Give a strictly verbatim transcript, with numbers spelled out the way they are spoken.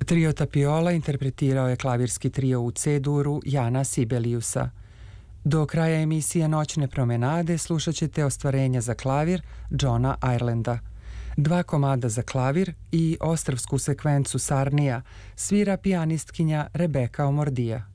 Trio Tapiola interpretirao je klavirski trio u C-duru Jana Sibeliusa. Do kraja emisije Noćne promenade slušat ćete ostvarenja za klavir Johna Irelanda. Dva komada za klavir i ostrvsku sekvencu Sarnija svira pijanistkinja Rebeka Omordija.